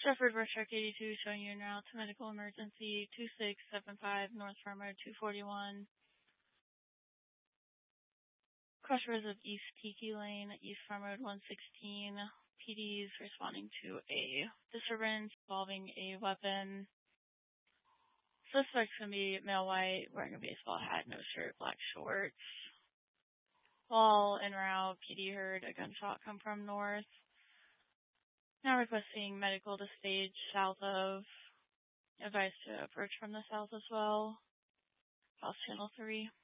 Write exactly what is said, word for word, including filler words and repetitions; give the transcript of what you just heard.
Shepherd Rush Truck eighty-two showing you now to medical emergency two six seven five North Farm Road two forty-one. Crossroads of East Tiki Lane, East Farm Road one sixteen. P D's responding to a disturbance involving a weapon. Suspect's going to be male white, wearing a baseball hat, no shirt, black shorts. While en route, P D heard a gunshot come from north. Now requesting medical to stage south of. Advised to approach from the south as well. House Channel three.